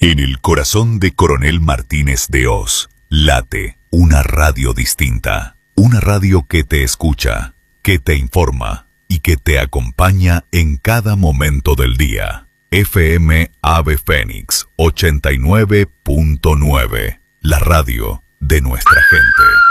En el corazón de Coronel Martínez de Hoz, late una radio distinta. Una radio que te escucha, que te informa y que te acompaña en cada momento del día. FM Ave Fénix 89.9, la radio de nuestra gente.